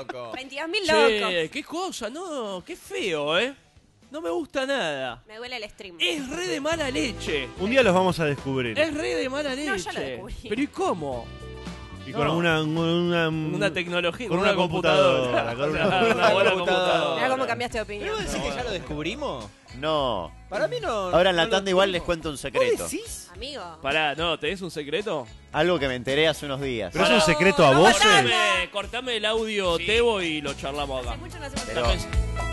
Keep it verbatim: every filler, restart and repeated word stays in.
loco. veintidós mil Che, locos. qué cosa, no, qué feo, ¿eh? No me gusta nada. Me duele el stream. Es re de mala leche. Un día los vamos a descubrir. Es re de mala leche. No, ya lo descubrí. Pero ¿y cómo? Y no. con una, una, Una tecnología, con con una una computadora. computadora, con una- Una buena computadora. computadora. Mirá cómo cambiaste de ¿Pero opinión. vos decís que ya lo descubrimos? No. Para mí no. Ahora en la no lo tanda igual les descubrimos. cuento un ¿Vos secreto. decís? Amigo. Pará, no, ¿tenés un secreto? Algo que me enteré hace unos días. ¿Pero es un secreto a no, voces? no, Cortame, cortame el audio, Tebo, y lo charlamos acá. Hace mucho no hacemos Pero- esto.